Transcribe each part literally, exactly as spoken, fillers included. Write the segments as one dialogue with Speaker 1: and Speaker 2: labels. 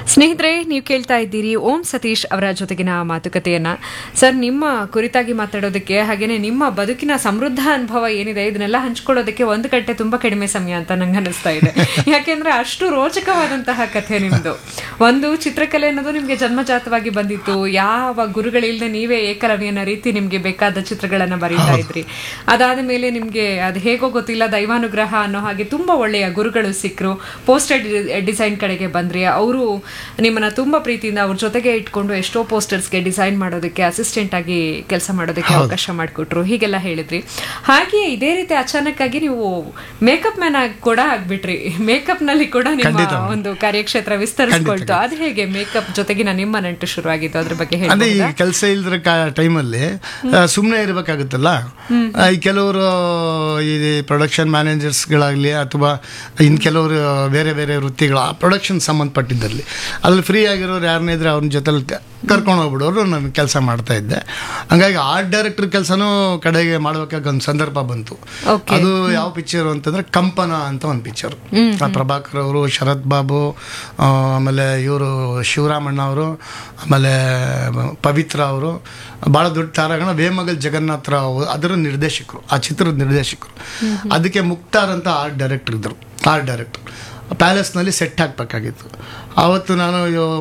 Speaker 1: ಸ್ನೇಹಿತರೆ, ನೀವು ಕೇಳ್ತಾ ಇದ್ದೀರಿ ಓಂ ಸತೀಶ್ ಅವರ ಜೊತೆಗಿನ ಮಾತುಕತೆಯನ್ನ. ಸರ್, ನಿಮ್ಮ ಕುರಿತಾಗಿ ಮಾತಾಡೋದಕ್ಕೆ ಹಾಗೇನೆ ನಿಮ್ಮ ಬದುಕಿನ ಸಮೃದ್ಧ ಅನುಭವ ಏನಿದೆ ಇದನ್ನೆಲ್ಲ ಹಂಚ್ಕೊಳ್ಳೋದಕ್ಕೆ ಒಂದು ಗಂಟೆ ತುಂಬಾ ಕಡಿಮೆ ಸಮಯ ಅಂತ ನಂಗೆ ಅನಿಸ್ತಾ ಇದೆ. ಯಾಕೆಂದ್ರೆ ಅಷ್ಟು ರೋಚಕವಾದಂತಹ ಕಥೆ ನಿಮ್ದು. ಒಂದು ಚಿತ್ರಕಲೆ ಅನ್ನೋದು ನಿಮ್ಗೆ ಜನ್ಮಜಾತವಾಗಿ ಬಂದಿತ್ತು. ಯಾವ ಗುರುಗಳಿಲ್ಲದೆ ನೀವೇ ಏಕಲವ್ಯನ ರೀತಿ ನಿಮ್ಗೆ ಬೇಕಾದ ಚಿತ್ರಗಳನ್ನ ಬರೀತಾ ಇದ್ರಿ. ಅದಾದ ಮೇಲೆ ನಿಮ್ಗೆ ಅದು ಹೇಗೋ ಗೊತ್ತಿಲ್ಲ, ದೈವಾನುಗ್ರಹ ಅನ್ನೋ ಹಾಗೆ ತುಂಬಾ ಒಳ್ಳೆಯ ಗುರುಗಳು ಸಿಕ್ಕರು. ಪೋಸ್ಟರ್ ಡಿಸೈನ್ ಕಡೆಗೆ ಬಂದ್ರಿ. ಅವರು ನಿಮ್ಮನ್ನ ತುಂಬಾ ಪ್ರೀತಿಯಿಂದ ಅವ್ರ ಜೊತೆಗೆ ಇಟ್ಕೊಂಡು ಎಷ್ಟೋ ಪೋಸ್ಟರ್ಸ್ಗೆ ಡಿಸೈನ್ ಮಾಡೋದಕ್ಕೆ, ಅಸಿಸ್ಟೆಂಟ್ ಆಗಿ ಕೆಲಸ ಮಾಡೋದಕ್ಕೆ ಅವಕಾಶ ಮಾಡಿಕೊಟ್ರು. ಹೀಗೆಲ್ಲ ಹೇಳಿದ್ರಿ. ಹಾಗೆ ಇದೇ ರೀತಿ ಅಚಾನಕ್ ಆಗಿ ನೀವು ಮೇಕಪ್ ಮ್ಯಾನ್ ಆಗಿ ಕೂಡ ಆಗ್ಬಿಟ್ರಿ. ಮೇಕಪ್ ನಲ್ಲಿ ಕೂಡ ನಿಮ್ಮ ಒಂದು ಕಾರ್ಯಕ್ಷೇತ್ರ ವಿಸ್ತರಿಸ್ಕೊಳ್ತು. ಅದು ಹೇಗೆ ಮೇಕಪ್ ಜೊತೆಗಿನ ನಿಮ್ಮ ನಂಟು ಶುರುವಾಗಿತ್ತು, ಅದ್ರ ಬಗ್ಗೆ ಹೇಳಿ.
Speaker 2: ಕೆಲಸ ಇಲ್ದ್ರ ಟೈಮಲ್ಲಿ ಸುಮ್ಮನೆ ಇರಬೇಕಾಗುತ್ತಲ್ಲ. ಈ ಕೆಲವರು ಈ ಪ್ರೊಡಕ್ಷನ್ ಮ್ಯಾನೇಜರ್ಸ್ಗಳಾಗಲಿ ಅಥವಾ ಇನ್ನು ಕೆಲವರು ಬೇರೆ ಬೇರೆ ವೃತ್ತಿಗಳು ಪ್ರೊಡಕ್ಷನ್ ಸಂಬಂಧಪಟ್ಟಿದ್ದಲ್ಲಿ ಅದ್ರಲ್ಲಿ ಫ್ರೀ ಆಗಿರೋರು ಯಾರನ್ನೇ ಇದ್ರೆ ಅವ್ರ ಜೊತೆಲಿ ಕರ್ಕೊಂಡು ಹೋಗ್ಬಿಡೋರು ನಾನು ಕೆಲಸ ಮಾಡ್ತಾ ಇದ್ದೆ. ಹಂಗಾಗಿ ಆರ್ಟ್ ಡೈರೆಕ್ಟರ್ ಕೆಲಸನೂ ಕಡೆಗೆ ಮಾಡ್ಬೇಕಾಗ ಒಂದು ಸಂದರ್ಭ ಬಂತು. ಅದು ಯಾವ ಪಿಕ್ಚರ್ ಅಂತಂದ್ರೆ ಕಂಪನ ಅಂತ ಒಂದು ಪಿಕ್ಚರ್. ಪ್ರಭಾಕರ್ ಅವರು, ಶರತ್ ಬಾಬು, ಆಮೇಲೆ ಇವರು ಶಿವರಾಮಣ್ಣ ಅವರು, ಆಮೇಲೆ ಪವಿತ್ರ ಅವರು, ಭಾಳ ದೊಡ್ಡ ತಾರಾಗಣ, ವೇಮಗಲ್ ಜಗನ್ನಾಥ ರಾವ್ ಅದರ ನಿರ್ದೇಶಕರು, ಆ ಚಿತ್ರದ ನಿರ್ದೇಶಕರು. ಅದಕ್ಕೆ ಮುಕ್ತಾರ್ ಅಂತ ಆರ್ಟ್ ಡೈರೆಕ್ಟರ್ ಇದ್ದರು. Art director ಪ್ಯಾಲೇಸ್ನಲ್ಲಿ set ಹಾಕಬೇಕಾಗಿತ್ತು. ಆವತ್ತು ನಾನು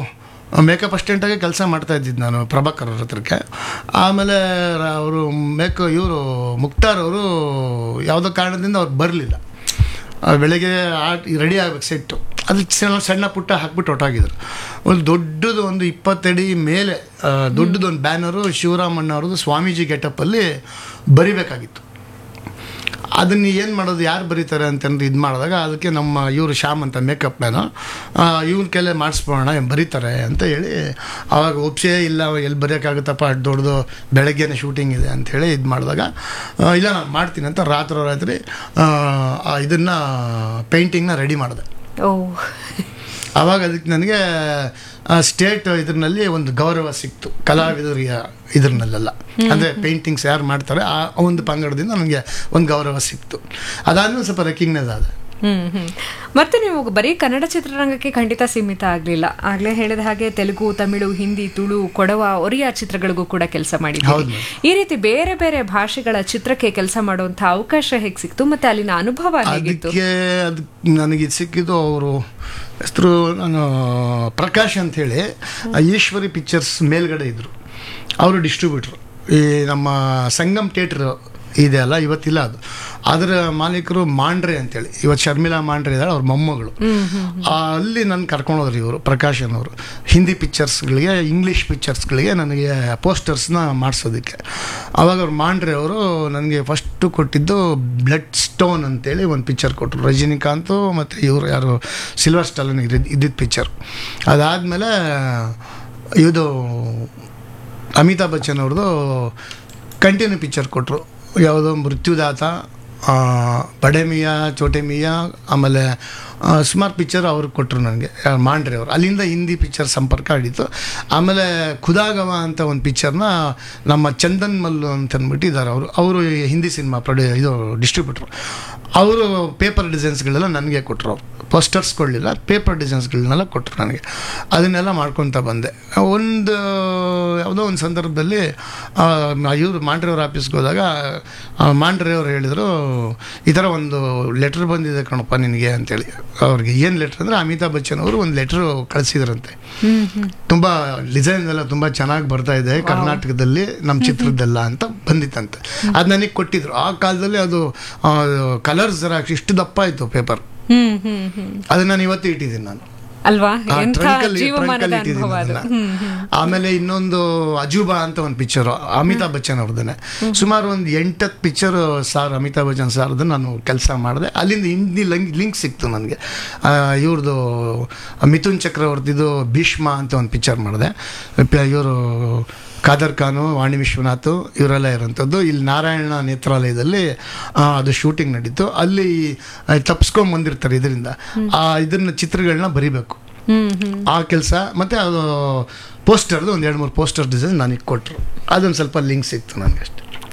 Speaker 2: ಮೇಕಪ್ ಅಸಿಸ್ಟೆಂಟಾಗಿ ಕೆಲಸ ಮಾಡ್ತಾ ಇದ್ದಿದ್ದು ನಾನು ಪ್ರಭಾಕರ್ ಅವ್ರ ಹತ್ರಕ್ಕೆ. ಆಮೇಲೆ ಅವರು ಮೇಕ ಇವರು ಮುಕ್ತಾರ್ ಅವರು ಯಾವುದೋ ಕಾರಣದಿಂದ ಅವ್ರು ಬರಲಿಲ್ಲ. ಬೆಳಗ್ಗೆ ಆರ್ಟ್ ರೆಡಿ ಆಗ್ಬೇಕು ಸೆಟ್ಟು, ಅದು ಸಣ್ಣ ಪುಟ್ಟ ಹಾಕ್ಬಿಟ್ಟು ಹೊಟ್ಟಾಗಿದ್ರು. ಒಂದು ದೊಡ್ಡದು ಒಂದು ಇಪ್ಪತ್ತಡಿ ಮೇಲೆ ದೊಡ್ಡದು ಒಂದು ಬ್ಯಾನರು ಶಿವರಾಮಣ್ಣ ಅವ್ರದ್ದು ಸ್ವಾಮೀಜಿ ಗೆಟಪ್ಪಲ್ಲಿ ಬರಿಬೇಕಾಗಿತ್ತು. ಅದನ್ನು ಏನು ಮಾಡೋದು, ಯಾರು ಬರೀತಾರೆ ಅಂತಂದು ಇದು ಮಾಡಿದಾಗ ಅದಕ್ಕೆ ನಮ್ಮ ಇವರು ಶ್ಯಾಮ್ ಅಂತ ಮೇಕಪ್ ಮ್ಯಾನು ಇವ್ರ ಕೈಲೇ ಮಾಡಿಸ್ಬೋಣ ಬರೀತಾರೆ ಅಂತ ಹೇಳಿ ಆವಾಗ ಒಪ್ಸೇ ಇಲ್ಲ, ಎಲ್ಲಿ ಬರೆಯೋಕ್ಕಾಗುತ್ತಪ್ಪ, ಅಷ್ಟು ದೊಡ್ಡದು ಬೆಳಗ್ಗೆನೇ ಶೂಟಿಂಗ್ ಇದೆ ಅಂಥೇಳಿ ಇದು ಮಾಡಿದಾಗ ಇಲ್ಲ ನಾನು ಮಾಡ್ತೀನಿ ಅಂತ ರಾತ್ರಿ ರಾತ್ರಿ ಇದನ್ನು ಪೇಂಟಿಂಗ್ನ ರೆಡಿ ಮಾಡಿದೆ. ಆವಾಗ ಅದಕ್ಕೆ ನನಗೆ ಸ್ಟೇಟ್ ಇದ್ರಲ್ಲಿ ಒಂದು ಗೌರವ ಸಿಕ್ತು, ಕಲಾವಿದರಿಗೆ ಇದ್ರಲ್ಲೆಲ್ಲ. ಅಂದರೆ ಪೇಂಟಿಂಗ್ಸ್ ಯಾರು ಮಾಡ್ತಾರೆ ಆ ಒಂದು ಪಂಗಡದಿಂದ ನನಗೆ ಒಂದು ಗೌರವ ಸಿಕ್ತು. ಅದಾದ್ಮೇಲೆ ಸ್ವಲ್ಪ ರೆಕಗ್ನೈಸ್ ಆದ.
Speaker 1: ಹ್ಮ್ ಹ್ಮ್ ಮತ್ತೆ ನೀವು ಬರೀ ಕನ್ನಡ ಚಿತ್ರರಂಗಕ್ಕೆ ಖಂಡಿತ ಸೀಮಿತ ಆಗಲಿಲ್ಲ. ಆಗ್ಲೇ ಹೇಳಿದ ಹಾಗೆ ತೆಲುಗು, ತಮಿಳು, ಹಿಂದಿ, ತುಳು, ಕೊಡವ, ಒರಿಯಾ ಚಿತ್ರಗಳಿಗೂ ಕೂಡ ಕೆಲಸ ಮಾಡಿದ್ದೀರಿ. ಈ ರೀತಿ ಬೇರೆ ಬೇರೆ ಭಾಷೆಗಳ ಚಿತ್ರಕ್ಕೆ ಕೆಲಸ ಮಾಡುವಂತ ಅವಕಾಶ ಹೇಗೆ ಸಿಕ್ತು, ಮತ್ತೆ ಅಲ್ಲಿನ ಅನುಭವ ಹೇಗಿತ್ತು?
Speaker 2: ಅದಕ್ಕೆ ಅದು ನನಗೆ ಸಿಕ್ಕಿದ್ದು ಅವರು ಹೆಸರು ನಾನು ಪ್ರಕಾಶ್ ಅಂತ ಹೇಳಿ ಈಶ್ವರಿ ಪಿಕ್ಚರ್ಸ್ ಮೇಲ್ಗಡೆ ಇದ್ರು. ಅವರು ಡಿಸ್ಟ್ರಿಬ್ಯೂಟ್ರು. ಈ ನಮ್ಮ ಸಂಗಮ್ ಥಿಯೇಟ್ರ್ ಇದೆ ಅಲ್ಲ, ಇವತ್ತಿಲ್ಲ ಅದು. ಅದರ ಮಾಲೀಕರು ಮಾಂಡ್ರೆ ಅಂತೇಳಿ, ಇವತ್ತು ಶರ್ಮಿಳಾ ಮಾಂಡ್ರೆ ಇದ್ದಾಳೆ, ಅವ್ರ ಮೊಮ್ಮಗಳು. ಅಲ್ಲಿ ನನ್ನ ಕರ್ಕೊಂಡು ಹೋದ್ರಿ ಇವರು ಪ್ರಕಾಶನ್ ಅವರು. ಹಿಂದಿ ಪಿಕ್ಚರ್ಸ್ಗಳಿಗೆ, ಇಂಗ್ಲೀಷ್ ಪಿಕ್ಚರ್ಸ್ಗಳಿಗೆ ನನಗೆ ಪೋಸ್ಟರ್ಸ್ನ ಮಾಡಿಸೋದಕ್ಕೆ. ಆವಾಗ ಅವ್ರು ಮಾಂಡ್ರೆ ಅವರು ನನಗೆ ಫಸ್ಟು ಕೊಟ್ಟಿದ್ದು ಬ್ಲಡ್ ಸ್ಟೋನ್ ಅಂತೇಳಿ ಒಂದು ಪಿಕ್ಚರ್ ಕೊಟ್ಟರು. ರಜನಿಕಾಂತ್ ಮತ್ತು ಇವರು ಯಾರು ಸಿಲ್ವರ್ ಸ್ಟಾಲನ್ ಇದ್ದಿದ್ದ ಪಿಕ್ಚರ್. ಅದಾದಮೇಲೆ ಇದು ಅಮಿತಾಬ್ ಬಚ್ಚನ್ ಅವ್ರದ್ದು ಕಂಟಿನ್ಯೂ ಪಿಕ್ಚರ್ ಕೊಟ್ಟರು. ಯಾವುದೋ ಮೃತ್ಯುದಾತ, ಬಡೆ ಮಿಯಾ, ಚೋಟೆ ಮಿಯಾ, ಆಮೇಲೆ ಸುಮಾರು ಪಿಕ್ಚರ್ ಅವ್ರಿಗೆ ಕೊಟ್ಟರು ನನಗೆ, ಮಾಂಡ್ರೆ ಅವರು. ಅಲ್ಲಿಂದ ಹಿಂದಿ ಪಿಕ್ಚರ್ ಸಂಪರ್ಕ ಹಿಡಿತು. ಆಮೇಲೆ ಖುದಾಗವ ಅಂತ ಒಂದು ಪಿಕ್ಚರ್ನ ನಮ್ಮ ಚಂದನ್ ಮಲ್ಲು ಅಂತ ಅಂದ್ಬಿಟ್ಟು ಇದ್ದಾರೆ ಅವರು. ಅವರು ಹಿಂದಿ ಸಿನಿಮಾ ಪ್ರೊಡ್ಯೂ ಇದು ಡಿಸ್ಟ್ರಿಬ್ಯೂಟ್ರು. ಅವರು ಪೇಪರ್ ಡಿಸೈನ್ಸ್ಗಳೆಲ್ಲ ನನಗೆ ಕೊಟ್ಟರು. ಅವರು ಪೋಸ್ಟರ್ಸ್ ಕೊಡಲಿಲ್ಲ, ಪೇಪರ್ ಡಿಸೈನ್ಸ್ಗಳನ್ನೆಲ್ಲ ಕೊಟ್ಟರು ನನಗೆ. ಅದನ್ನೆಲ್ಲ ಮಾಡ್ಕೊತ ಬಂದೆ. ಒಂದು ಯಾವುದೋ ಒಂದು ಸಂದರ್ಭದಲ್ಲಿ ಇವರು ಮಾಂಡ್ರೆಯವ್ರ ಆಫೀಸ್ಗೆ ಹೋದಾಗ ಮಾಂಡ್ರೆಯವ್ರು ಹೇಳಿದರು, ಈ ಥರ ಒಂದು ಲೆಟ್ರ್ ಬಂದಿದೆ ಕಣಪ್ಪ ನಿನಗೆ ಅಂತೇಳಿ. ಅವ್ರಿಗೆ ಏನು ಲೆಟ್ರ್ ಅಂದರೆ ಅಮಿತಾಬ್ ಬಚ್ಚನ್ ಅವರು ಒಂದು ಲೆಟ್ರು ಕಳಿಸಿದ್ರಂತೆ. ತುಂಬ ಡಿಸೈನ್ ಎಲ್ಲ ತುಂಬ ಚೆನ್ನಾಗಿ ಬರ್ತಾ ಇದೆ ಕರ್ನಾಟಕದಲ್ಲಿ ನಮ್ಮ ಚಿತ್ರದ್ದೆಲ್ಲ ಅಂತ ಬಂದಿತ್ತಂತೆ. ಅದು ನನಗೆ ಕೊಟ್ಟಿದ್ರು. ಆ ಕಾಲದಲ್ಲಿ ಅದು ಕಲರ್ಸ್ ಜೆರಾಕ್ಸ್ ಇಷ್ಟು ದಪ್ಪ ಆಯಿತು ಪೇಪರ್. ಅದನ್ನ ನಾನು ಇವತ್ತು ಇಟ್ಟಿದ್ದೀನಿ ನಾನು
Speaker 1: ಅಲ್ವಾ.
Speaker 2: ಆಮೇಲೆ ಇನ್ನೊಂದು ಅಜೂಬಾ ಅಂತ ಒಂದು ಪಿಕ್ಚರು ಅಮಿತಾಬ್ ಬಚ್ಚನ್ ಅವ್ರದನ್ನೇ. ಸುಮಾರು ಒಂದು ಎಂಟತ್ತು ಪಿಕ್ಚರ್ ಸಾರ್ ಅಮಿತಾಬ್ ಬಚ್ಚನ್ ಸಾರ್ದು ನಾನು ಕೆಲಸ ಮಾಡಿದೆ. ಅಲ್ಲಿಂದ ಹಿಂದಿ ಲಿಂಕ್ ಲಿಂಕ್ ಸಿಕ್ತು ನನಗೆ. ಇವ್ರದ್ದು ಮಿಥುನ್ ಚಕ್ರವರ್ತಿದು ಭೀಷ್ಮ ಅಂತ ಒಂದು ಪಿಕ್ಚರ್ ಮಾಡಿದೆ. ಇವರು ಖಾದರ್ ಖಾನು, ವಾಣಿ ವಿಶ್ವನಾಥ್ ಇವರೆಲ್ಲ ಇರೋಂಥದ್ದು. ಇಲ್ಲಿ ನಾರಾಯಣ ನೇತ್ರಾಲಯದಲ್ಲಿ ಅದು ಶೂಟಿಂಗ್ ನಡೀತು. ಅಲ್ಲಿ ತಪ್ಸ್ಕೊಂಡ್ ಬಂದಿರ್ತಾರೆ ಇದರಿಂದ. ಆ ಇದನ್ನ ಚಿತ್ರಗಳನ್ನ ಬರಿಬೇಕು, ಆ ಕೆಲಸ. ಮತ್ತು ಅದು ಪೋಸ್ಟರ್ದು ಒಂದು ಎರಡು ಮೂರು ಪೋಸ್ಟರ್ ಡಿಸೈನ್ ನನಗೆ ಕೊಟ್ಟರು. ಅದೊಂದು ಸ್ವಲ್ಪ ಲಿಂಕ್ ಸಿಕ್ತು ನನಗೆ ಅಷ್ಟೇ.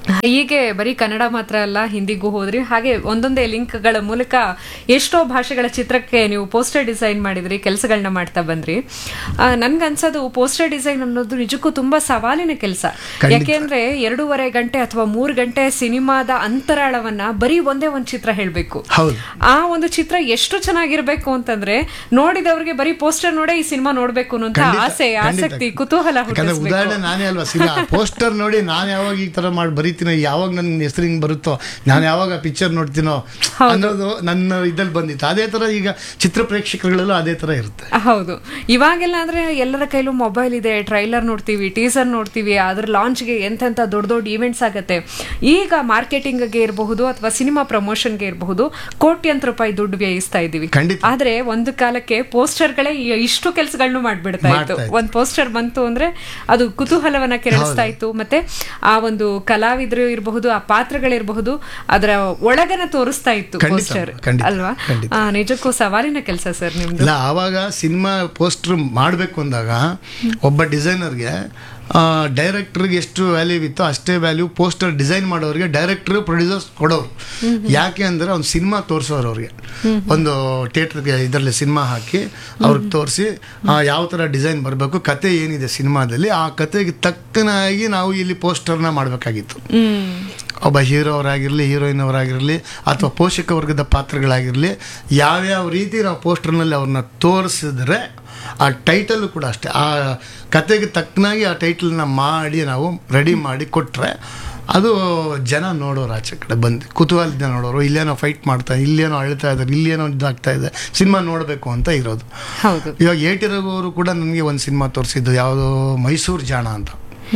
Speaker 1: ಹೀಗೆ ಬರೀ ಕನ್ನಡ ಮಾತ್ರ ಅಲ್ಲ, ಹಿಂದಿಗೂ ಹೋದ್ರಿ, ಹಾಗೆ ಒಂದೊಂದೇ ಲಿಂಕ್ಗಳ ಮೂಲಕ ಎಷ್ಟೋ ಭಾಷೆಗಳ ಚಿತ್ರಕ್ಕೆ ನೀವು ಪೋಸ್ಟರ್ ಡಿಸೈನ್ ಮಾಡಿದ್ರಿ, ಕೆಲಸಗಳನ್ನ ಮಾಡ್ತಾ ಬಂದ್ರಿ. ನನ್ಗನ್ಸೋದು ಪೋಸ್ಟರ್ ಡಿಸೈನ್ ಅನ್ನೋದು ನಿಜಕ್ಕೂ ತುಂಬಾ ಸವಾಲಿನ ಕೆಲಸ. ಯಾಕೆಂದ್ರೆ ಎರಡೂವರೆ ಗಂಟೆ ಅಥವಾ ಮೂರು ಗಂಟೆ ಸಿನಿಮಾದ ಅಂತರಾಳವನ್ನ ಬರೀ ಒಂದೇ ಒಂದು ಚಿತ್ರ ಹೇಳ್ಬೇಕು. ಆ ಒಂದು ಚಿತ್ರ ಎಷ್ಟು ಚೆನ್ನಾಗಿರ್ಬೇಕು ಅಂತಂದ್ರೆ ನೋಡಿದವ್ರಿಗೆ ಬರೀ ಪೋಸ್ಟರ್ ನೋಡೇ ಈ ಸಿನಿಮಾ ನೋಡ್ಬೇಕು ಅನ್ನೋ ಆಸೆ, ಆಸಕ್ತಿ, ಕುತೂಹಲ ಹುಟ್ಟಿಸ್ಬೇಕು.
Speaker 2: ಉದಾಹರಣೆ ನಾನೇ ಅಲ್ವಾ, ಪೋಸ್ಟರ್ ನೋಡಿ ನಾನು ಯಾವಾಗ ಈ ತರ ಮಾಡಿ ಬರೀತೀನೋ, ಯಾವಾಗ ನನ್ನ ಹೆಸರು ಹಿಂಗ್ ಬರುತ್ತೋ, ನಾನು ಯಾವಾಗ ಪಿಕ್ಚರ್ ನೋಡ್ತೀನೋ ಅನ್ನೋದು ನನ್ನ ಇದಲ್ಲಿ ಬಂದಿತ್ತು. ಅದೇ ತರ ಈಗ ಚಿತ್ರ ಪ್ರೇಕ್ಷಕರಲ್ಲೂ ಅದೇ ತರ ಇರುತ್ತೆ.
Speaker 1: ಹೌದು, ಇವಾಗೆಲ್ಲ ಅಂದ್ರೆ ಎಲ್ಲರ ಕೈಲೂ ಮೊಬೈಲ್ ಇದೆ, ಟ್ರೈಲರ್ ನೋಡ್ತೀವಿ, ಟೀಸರ್ ನೋಡ್ತೀವಿ, ಅದ್ರ ಲಾಂಚ್ಗೆ ಎಂತೆಂತ ದೊಡ್ಡ ದೊಡ್ಡ ಈವೆಂಟ್ಸ್ ಆಗತ್ತೆ. ಈಗ ಮಾರ್ಕೆಟಿಂಗ್ಗೆ ಇರಬಹುದು ಅಥವಾ ಸಿನಿಮಾ ಪ್ರಮೋಷನ್ಗೆ ಇರಬಹುದು ಕೋಟ್ಯಂತರ ರೂಪಾಯಿ ದುಡ್ಡು ವ್ಯಯಿಸ್ತಾ ಇದೀವಿ. ಆದ್ರೆ ಒಂದು ಕಾಲಕ್ಕೆ ಪೋಸ್ಟರ್ಗಳೇ ಇಷ್ಟು ಕೆಲಸಗಳನ್ನು ಮಾಡ್ಬಿಡ್ತಾ ಇತ್ತು. ಒಂದ್ ಪೋಸ್ಟರ್ ಬಂತು ಅಂದ್ರೆ ಅದು ಕುತೂಹಲವನ್ನ ಕೆರಳಿಸ್ತಾ ಇತ್ತು. ಮತ್ತೆ ಆ ಒಂದು ಕಲಾವಿದರು ಇರಬಹುದು, ಆ ಪಾತ್ರಗಳಿರಬಹುದು, ಅದರ ಒಳಗನ ತೋರಿಸ್ತಾ ಇತ್ತು ಪೋಸ್ಟರ್ ಅಲ್ವಾ. ನಿಜಕ್ಕೂ ಸವಾಲಿನ ಕೆಲಸ ಸರ್ ನಿಮ್ದು.
Speaker 2: ಆವಾಗ ಸಿನಿಮಾ ಪೋಸ್ಟರ್ ಮಾಡ್ಬೇಕು ಅಂದಾಗ ಒಬ್ಬ ಡಿಸೈನರ್ಗೆ ಡೈರೆಕ್ಟರ್ಗೆ ಎಷ್ಟು ವ್ಯಾಲ್ಯೂ ಇತ್ತು ಅಷ್ಟೇ ವ್ಯಾಲ್ಯೂ ಪೋಸ್ಟರ್ ಡಿಸೈನ್ ಮಾಡೋರಿಗೆ ಡೈರೆಕ್ಟರ್ ಪ್ರೊಡ್ಯೂಸರ್ಸ್ ಕೊಡೋರು. ಯಾಕೆ ಅಂದರೆ ಅವ್ನು ಸಿನಿಮಾ ತೋರಿಸೋರು ಅವ್ರಿಗೆ, ಒಂದು ಥಿಯೇಟ್ರಿಗೆ ಇದರಲ್ಲಿ ಸಿನಿಮಾ ಹಾಕಿ ಅವ್ರಿಗೆ ತೋರಿಸಿ ಯಾವ ಥರ ಡಿಸೈನ್ ಬರಬೇಕು, ಕತೆ ಏನಿದೆ ಸಿನಿಮಾದಲ್ಲಿ ಆ ಕತೆಗೆ ತಕ್ಕನಾಗಿ ನಾವು ಇಲ್ಲಿ ಪೋಸ್ಟರ್ನ ಮಾಡಬೇಕಾಗಿತ್ತು. ಒಬ್ಬ ಹೀರೋ ಅವರಾಗಿರಲಿ, ಹೀರೋಯಿನ್ ಅವರಾಗಿರಲಿ, ಅಥವಾ ಪೋಷಕ ವರ್ಗದ ಪಾತ್ರಗಳಾಗಿರಲಿ, ಯಾವ್ಯಾವ ರೀತಿ ನಾವು ಪೋಸ್ಟರ್ನಲ್ಲಿ ಅವ್ರನ್ನ ತೋರಿಸಿದ್ರೆ ಆ ಟೈಟಲ್ಲು ಕೂಡ ಅಷ್ಟೇ ಆ ಕತೆಗೆ ತಕ್ಕನಾಗಿ ಆ ಟೈಟಲ್ನ ಮಾಡಿ ನಾವು ರೆಡಿ ಮಾಡಿ ಕೊಟ್ಟರೆ ಅದು ಜನ ನೋಡೋರು, ಆಚೆ ಕಡೆ ಬಂದು ಕುತೂಹಲದಿಂದ ನೋಡೋರು. ಇಲ್ಲೇನೋ ಫೈಟ್ ಮಾಡ್ತಾ, ಇಲ್ಲೇನೋ ಅಳ್ತಾ ಇದ್ದಾರೆ, ಇಲ್ಲೇನೋ ಇದಾಗ್ತಾ ಇದೆ, ಸಿನಿಮಾ ನೋಡಬೇಕು ಅಂತ ಇರೋದು. ಇವಾಗ ಎ ಟಿ ರಘು ಕೂಡ ನನಗೆ ಒಂದು ಸಿನಿಮಾ ತೋರಿಸಿದ್ದು, ಯಾವುದು ಮೈಸೂರು ಜಾಣ ಅಂತ,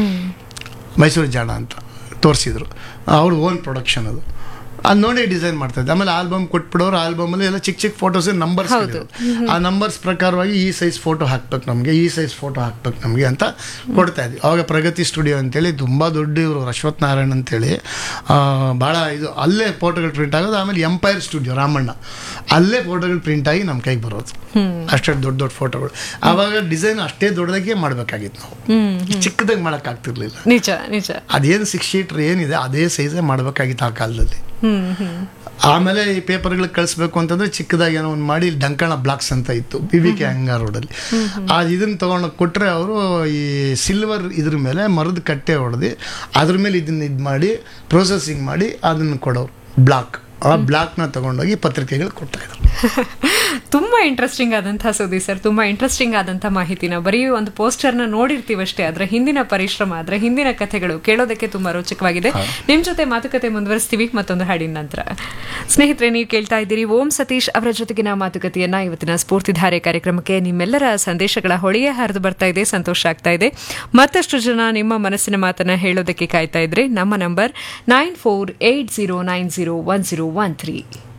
Speaker 2: ಮೈಸೂರು ಜಾಣ ಅಂತ ತೋರಿಸಿದ್ರು. ಅವ್ರ ಓನ್ ಪ್ರೊಡಕ್ಷನ್ ಅದು. ಅದು ನೋಡಿ ಡಿಸೈನ್ ಮಾಡ್ತಾ ಇದ್ದೆ. ಆಮೇಲೆ ಆಲ್ಬಮ್ ಕೊಟ್ಬಿಡೋರು, ಆಲ್ಬಮಲ್ಲಿ ಎಲ್ಲ ಚಿಕ್ಕ ಚಿಕ್ಕ ಫೋಟೋಸ್ ನಂಬರ್ಸ್, ಆ ನಂಬರ್ಸ್ ಪ್ರಕಾರವಾಗಿ ಈ ಸೈಜ್ ಫೋಟೋ ಹಾಕ್ಬೇಕು ನಮಗೆ, ಈ ಸೈಜ್ ಫೋಟೋ ಹಾಕ್ಬೇಕು ನಮಗೆ ಅಂತ ಕೊಡ್ತಾ ಇದ್ವಿ. ಅವಾಗ ಪ್ರಗತಿ ಸ್ಟುಡಿಯೋ ಅಂತೇಳಿ ತುಂಬ ದೊಡ್ಡ ಇವರು ಅಶ್ವಥ್ ನಾರಾಯಣ್ ಅಂತೇಳಿ ಭಾಳ ಇದು, ಅಲ್ಲೇ ಫೋಟೋಗಳು ಪ್ರಿಂಟ್ ಆಗೋದು. ಆಮೇಲೆ ಎಂಪೈರ್ ಸ್ಟುಡಿಯೋ ರಾಮಣ್ಣ, ಅಲ್ಲೇ ಫೋಟೋಗಳು ಪ್ರಿಂಟ್ ಆಗಿ ನಮ್ಮ ಕೈಗೆ ಬರೋದು. ಅಷ್ಟೇ ದೊಡ್ಡ ದೊಡ್ಡ ಫೋಟೋಗಳು. ಆವಾಗ ಡಿಸೈನ್ ಅಷ್ಟೇ ದೊಡ್ಡದಾಗೆ ಮಾಡ್ಬೇಕಾಗಿತ್ತು, ನಾವು ಚಿಕ್ಕದಾಗಿ ಮಾಡೋಕ್ಕಾಗ್ತಿರ್ಲಿಲ್ಲ.
Speaker 1: ನಿಜ ನಿಜ
Speaker 2: ಅದೇನು ಸಿಕ್ಸ್ ಶೀಟ್ರ್ ಏನಿದೆ ಅದೇ ಸೈಜೇ ಮಾಡ್ಬೇಕಾಗಿತ್ತು ಆ ಕಾಲದಲ್ಲಿ. ಆಮೇಲೆ ಈ ಪೇಪರ್ಗಳಿಗೆ ಕಳಿಸ್ಬೇಕು ಅಂತಂದ್ರೆ ಚಿಕ್ಕದಾಗಿ ಏನೋ ಒಂದು ಮಾಡಿ ಡಂಕಣ ಬ್ಲಾಕ್ಸ್ ಅಂತ ಇತ್ತು ಬಿ ಬಿ ಕೆ ಹಂಗಾರ್ ರೋಡಲ್ಲಿ. ಆ ಇದನ್ನ ತಗೊಂಡು ಕೊಟ್ಟರೆ ಅವರು ಈ ಸಿಲ್ವರ್ ಇದ್ರ ಮೇಲೆ ಮರದ ಕಟ್ಟೆ ಹೊಡೆದು ಅದ್ರ ಮೇಲೆ ಇದನ್ನ ಇದು ಮಾಡಿ ಪ್ರೊಸೆಸಿಂಗ್ ಮಾಡಿ ಅದನ್ನು ಕೊಡೋರು ಬ್ಲಾಕ್. ಆ ಬ್ಲಾಕ್ನ ತಗೊಂಡೋಗಿ ಪತ್ರಿಕೆಗಳು ಕೊಡ್ತಾ ಇದ್ರು.
Speaker 1: ತುಂಬಾ ಇಂಟ್ರೆಸ್ಟಿಂಗ್ ಆದಂತಹ ಸುದ್ದಿ ಸರ್, ತುಂಬಾ ಇಂಟ್ರೆಸ್ಟಿಂಗ್ ಆದಂತಹ ಮಾಹಿತಿನ. ಬರೀ ಒಂದು ಪೋಸ್ಟರ್ನ ನೋಡಿರ್ತೀವಷ್ಟೇ, ಅದರ ಹಿಂದಿನ ಪರಿಶ್ರಮ, ಅದರ ಹಿಂದಿನ ಕಥೆಗಳು ಕೇಳೋದಕ್ಕೆ ತುಂಬಾ ರೋಚಕವಾಗಿದೆ. ನಿಮ್ ಜೊತೆ ಮಾತುಕತೆ ಮುಂದುವರಿಸ್ತೀವಿ ಮತ್ತೊಂದು ಹಾಡಿನ ನಂತರ. ಸ್ನೇಹಿತರೆ, ನೀವು ಕೇಳ್ತಾ ಇದ್ದೀರಿ ಓಂ ಸತೀಶ್ ಅವರ ಜೊತೆಗಿನ ಮಾತುಕತೆಯನ್ನ. ಇವತ್ತಿನ ಸ್ಫೂರ್ತಿಧಾರೆ ಕಾರ್ಯಕ್ರಮಕ್ಕೆ ನಿಮ್ಮೆಲ್ಲರ ಸಂದೇಶಗಳ ಹೊಳೆಯೇ ಹರಿದು ಬರ್ತಾ ಇದೆ, ಸಂತೋಷ ಆಗ್ತಾ ಇದೆ. ಮತ್ತಷ್ಟು ಜನ ನಿಮ್ಮ ಮನಸ್ಸಿನ ಮಾತನ್ನ ಹೇಳೋದಕ್ಕೆ ಕಾಯ್ತಾ ಇದ್ರೆ ನಮ್ಮ number nine four eight zero nine zero one zero one three.